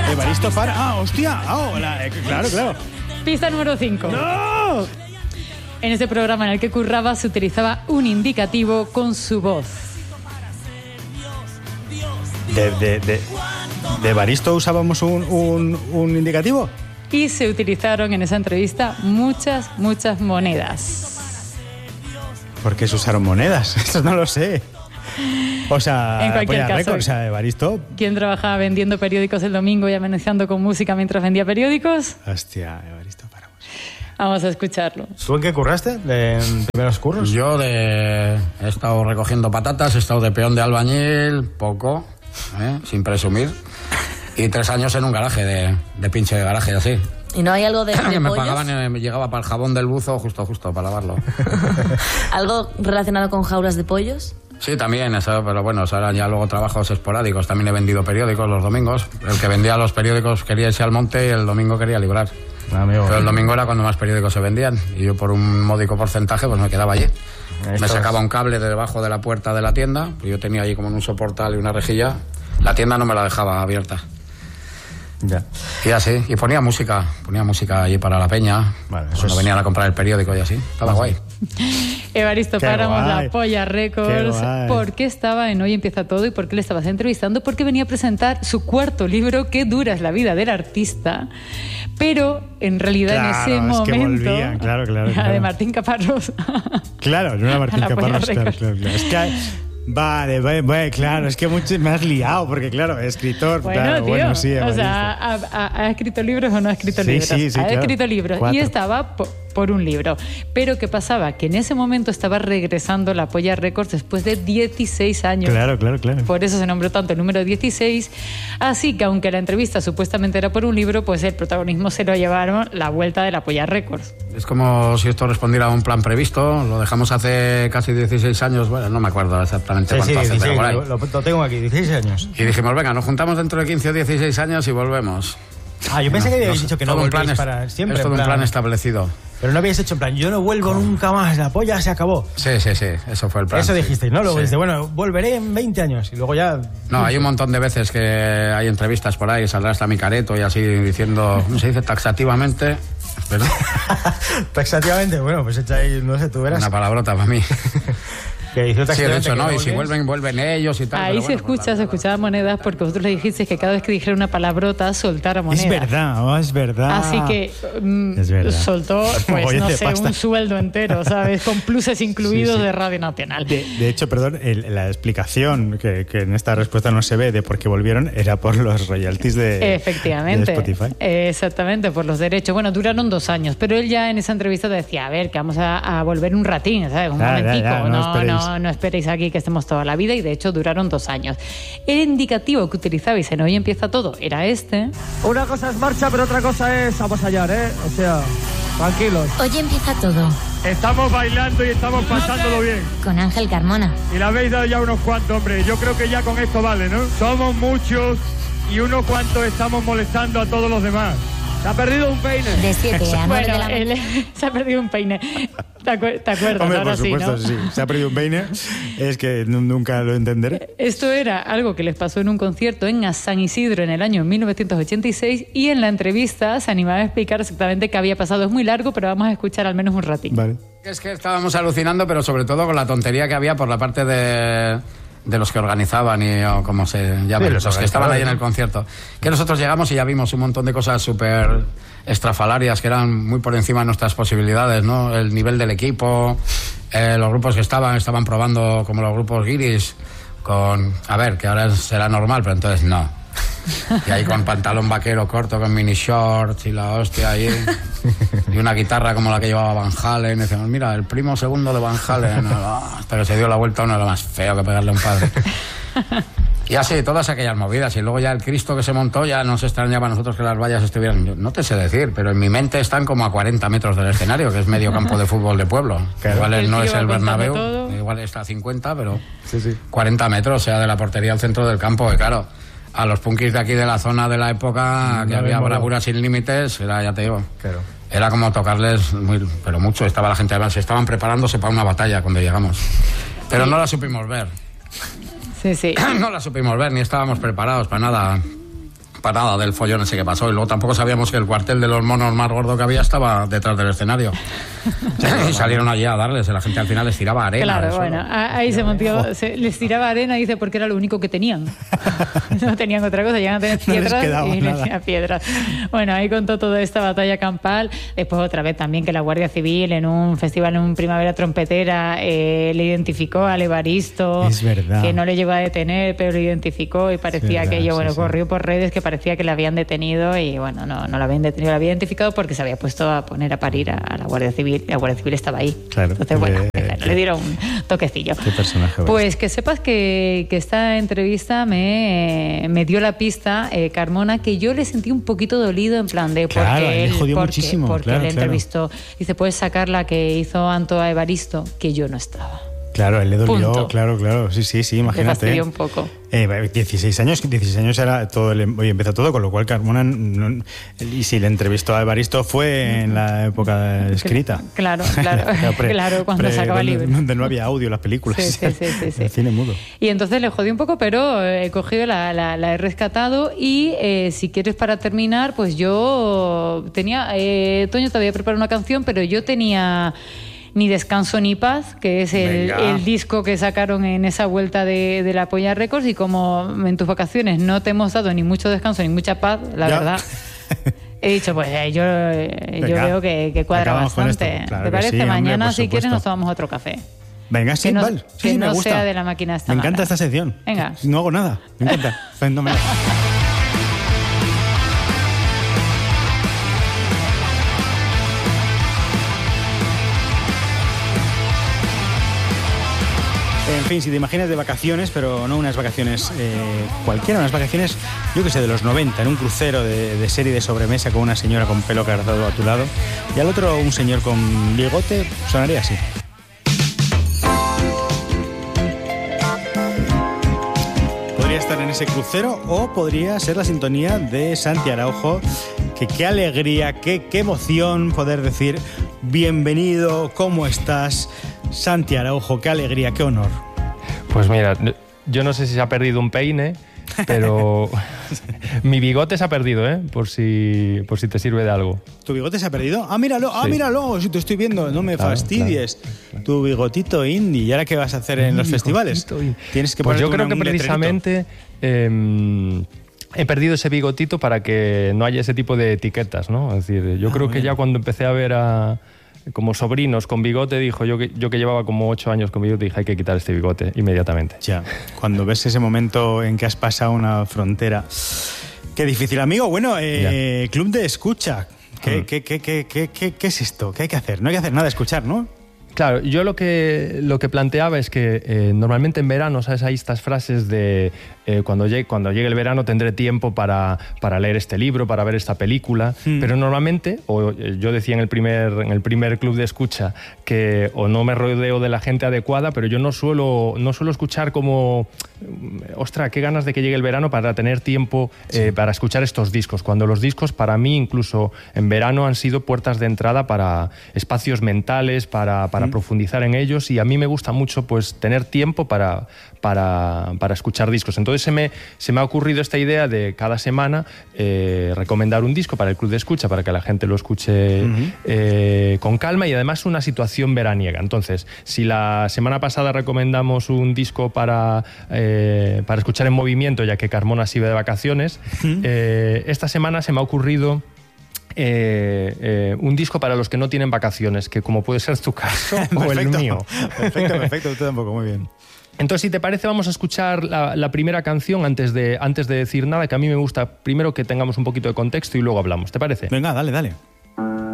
Evaristo para... ¡Ah, hostia! Claro. Pista número 5. ¡No! En ese programa en el que curraba se utilizaba un indicativo con su voz. ¿De Evaristo usábamos un indicativo? Y se utilizaron en esa entrevista muchas monedas. ¿Por qué se usaron monedas? Eso no lo sé. O sea, en cualquier caso, récord, o sea, Evaristo... ¿Quién trabajaba vendiendo periódicos el domingo y amenazando con música mientras vendía periódicos? Hostia, Evaristo para. Vamos a escucharlo. ¿Tú en qué curraste? ¿En primeros curros? Yo he estado recogiendo patatas, he estado de peón de albañil, poco, sin presumir, y 3 años en un garaje de pinche de garaje, así. ¿Y no hay algo de que me pollos? pagaban, me llegaba para el jabón del buzo justo para lavarlo. ¿Algo relacionado con jaulas de pollos? Sí, también, eso, pero bueno, eso eran ya luego trabajos esporádicos. También he vendido periódicos los domingos. El que vendía los periódicos quería irse al monte y el domingo quería librar. Amigo. Pero el domingo era cuando más periódicos se vendían y yo por un módico porcentaje pues me quedaba allí. Me sacaba un cable de debajo de la puerta de la tienda, pues yo tenía allí como en un soportal y una rejilla. La tienda no me la dejaba abierta. Ya. Y así, y ponía música allí para la peña, vale, cuando venían a comprar el periódico y así. Estaba guay. Evaristo Páramos, La Polla Records. Qué ¿Por qué estaba en Hoy Empieza Todo y por qué le estabas entrevistando? Porque venía a presentar su cuarto libro, Qué dura es la vida del artista. Pero en realidad en ese momento, volvían, claro. de Martín Caparrós. Claro, no era Martín La Polla Caparrós, claro. Records. Es que... Vale, claro, es que me has liado, porque claro, escritor, Bueno, claro, tío, bueno, sí, o sea, ¿ha escrito libros o no ha escrito libros? Sí, ha claro. escrito libros 4. y estaba por un libro. Pero ¿qué pasaba? Que en ese momento estaba regresando La Polla Records después de 16 años. Claro. Por eso se nombró tanto el número 16. Así que aunque la entrevista supuestamente era por un libro, pues el protagonismo se lo llevaron la vuelta de La Polla Records. Es como si esto respondiera a un plan previsto. Lo dejamos hace casi 16 años. Bueno, no me acuerdo exactamente cuánto hace, 16, pero por ahí. lo tengo aquí, 16 años. Y dijimos, venga, nos juntamos dentro de 15 o 16 años y volvemos. Yo pensé que habíais dicho que no volvéis para siempre. Es todo un plan establecido. Pero no habíais hecho en plan, yo no vuelvo nunca más, La Polla se acabó. Sí, eso fue el plan. Eso dijisteis, ¿no? Luego sí. dijiste, bueno, volveré en 20 años y luego ya... No, hay un montón de veces que hay entrevistas por ahí, saldrá hasta mi careto y así diciendo, ¿cómo se dice? Taxativamente. Pero... Taxativamente, bueno, pues echa ahí, no sé, tú verás. Una palabrota para mí. Que dice sí, de hecho, no, y vuelves. si vuelven ellos y tal. Ahí se escuchaba monedas porque vosotros le dijisteis que cada vez que dijera una palabrota soltara monedas. Es verdad. Así que es verdad. soltó, pues Mogollón no de sé, pasta. un sueldo entero, ¿sabes? Con pluses incluidos de Radio Nacional. De hecho, perdón, la explicación que en esta respuesta no se ve de por qué volvieron era por los royalties de Spotify. Exactamente, por los derechos. Bueno, duraron 2 años, pero él ya en esa entrevista decía, a ver, que vamos a volver un ratín, ¿sabes? Un momentico, no esperéis aquí que estemos toda la vida, y de hecho duraron 2 años. El indicativo que utilizabais en Hoy Empieza Todo era este. Una cosa es marcha, pero otra cosa es avasallar, ¿eh? O sea, tranquilos. Hoy Empieza Todo. Estamos bailando y estamos pasándolo bien. Con Ángel Carmona. Y le habéis dado ya unos cuantos, hombre. Yo creo que ya con esto vale, ¿no? Somos muchos y unos cuantos estamos molestando a todos los demás. Se ha perdido un peine. De 7 a 9 de la mañana. Se ha perdido un peine. ¿Te acuerdas? Hombre, ahora por supuesto, sí, ¿no? sí. Se ha perdido un peine. Es que nunca lo entenderé. Esto era algo que les pasó en un concierto en San Isidro en el año 1986, y en la entrevista se animaba a explicar exactamente qué había pasado. Es muy largo, pero vamos a escuchar al menos un ratito. Vale. Es que estábamos alucinando, pero sobre todo con la tontería que había por la parte de los que organizaban o como se llama, los que estaban ahí en el concierto. Que nosotros llegamos y ya vimos un montón de cosas súper estrafalarias que eran muy por encima de nuestras posibilidades, ¿no? El nivel del equipo, los grupos que estaban probando como los grupos guiris con... A ver, que ahora será normal, pero entonces no. Y ahí con pantalón vaquero corto, con mini shorts y la hostia ahí. Y una guitarra como la que llevaba Van Halen. Y decimos, mira, el primo segundo de Van Halen. Hasta que se dio la vuelta, uno era más feo que pegarle a un padre. Y así, todas aquellas movidas. Y luego ya el Cristo que se montó, ya nos extrañaba a nosotros que las vallas estuvieran... Yo no te sé decir, pero en mi mente están como a 40 metros del escenario, que es medio campo de fútbol de pueblo. Claro. Igual no es el Bernabéu, todo. igual está a 50, pero Sí. 40 metros, o sea, de la portería al centro del campo. Que claro, a los punkis de aquí de la zona de la época, que había bravura sin límites, era, ya te digo... Claro. Era como tocarles pero mucho. Estaba la gente, además, estaban preparándose para una batalla cuando llegamos. Pero no la supimos ver. Sí. No la supimos ver, ni estábamos preparados para nada. para nada del follón ese que pasó. Y luego tampoco sabíamos que el cuartel de los monos más gordo que había estaba detrás del escenario. Y salieron allí a darles. La gente al final les tiraba arena. Claro, bueno, ahí se montó, les tiraba arena, dice, porque era lo único que tenían. No tenían otra cosa, llegaban a tener piedras y les tiraban piedras. Bueno, ahí contó toda esta batalla campal. Después otra vez también que la Guardia Civil en un festival, en un Primavera Trompetera, le identificó al Evaristo. Es verdad. Que no le llegó a detener, pero lo identificó y parecía que ello, bueno, corrió por redes que parecía que la habían detenido y bueno, no la habían detenido, la había identificado porque se había puesto a poner a parir a la Guardia Civil. La Guardia Civil estaba ahí. Claro. Entonces, bueno, le dieron un toquecillo. Qué personaje. Pues que sepas que esta entrevista me dio la pista, Carmona, que yo le sentí un poquito dolido en plan de porque él jodió muchísimo. Porque le entrevistó. Dice, puedes sacar la que hizo Anto a Evaristo, que yo no estaba. Claro, él le dolió, Punto. claro. Sí, imagínate. Le fastidió un poco. 16 años era todo, hoy empezó todo, con lo cual Carmona, y si le entrevistó a Evaristo fue en la época escrita. Claro, cuando sacaba el libro. Donde no había audio en las películas. Sí. El cine mudo. Y entonces le jodí un poco, pero he cogido, la he rescatado y si quieres para terminar, pues yo tenía, Toño te había preparado una canción, pero yo tenía Ni Descanso ni Paz, que es el disco que sacaron en esa vuelta de la Polla Records, y como en tus vacaciones no te hemos dado ni mucho descanso ni mucha paz, la verdad, he dicho, pues yo veo que cuadra bastante. Claro, ¿te parece? sí, mañana, hombre, si quieres, nos tomamos otro café. Venga, sí, vale. Que me no gusta. sea de la máquina esta. Me encanta esta sección. Venga. No hago nada. Me encanta. Fenomenal. En fin, si te imaginas de vacaciones, pero no unas vacaciones cualquiera, unas vacaciones, yo que sé, de los 90, en un crucero de serie de sobremesa con una señora con pelo cardado a tu lado y al otro un señor con bigote, sonaría así. Podría estar en ese crucero o podría ser la sintonía de Santi Araujo, que qué alegría, qué emoción poder decir bienvenido, ¿cómo estás? Santi Araujo, qué alegría, qué honor. Pues mira, yo no sé si se ha perdido un peine, pero mi bigote se ha perdido, por si te sirve de algo. ¿Tu bigote se ha perdido? Míralo, sí. Míralo, si te estoy viendo, no me fastidies. Claro. Tu bigotito indie. ¿Y ahora qué vas a hacer en los festivales? Tienes que pues yo creo que precisamente he perdido ese bigotito para que no haya ese tipo de etiquetas, ¿no? Es decir, yo creo que ya cuando empecé a ver como sobrinos con bigote, dijo yo que llevaba como 8 años con bigote, dije hay que quitar este bigote inmediatamente. Ya, cuando ves ese momento en que has pasado una frontera. Qué difícil, amigo. Bueno, Club de Escucha. ¿Qué es esto? ¿Qué hay que hacer? No hay que hacer nada, escuchar, ¿no? Claro, yo lo que planteaba es que normalmente en verano, ¿sabes? Hay estas frases de cuando llegue el verano tendré tiempo para leer este libro, para ver esta película, pero normalmente, o yo decía en el primer club de escucha, que o no me rodeo de la gente adecuada, pero yo no suelo escuchar como, ostras, qué ganas de que llegue el verano para tener tiempo para escuchar estos discos, cuando los discos para mí incluso en verano han sido puertas de entrada para espacios mentales, para profundizar en ellos, y a mí me gusta mucho pues tener tiempo para escuchar discos. Entonces se me ha ocurrido esta idea de cada semana recomendar un disco para el club de escucha, para que la gente lo escuche con calma, y además una situación veraniega. Entonces, si la semana pasada recomendamos un disco para escuchar en movimiento, ya que Carmona se iba de vacaciones, esta semana se me ha ocurrido un disco para los que no tienen vacaciones, que como puede ser tu caso o el mío. Perfecto, tú tampoco, muy bien. Entonces, si te parece, vamos a escuchar la primera canción antes de decir nada, que a mí me gusta primero que tengamos un poquito de contexto y luego hablamos. ¿Te parece? Venga, dale.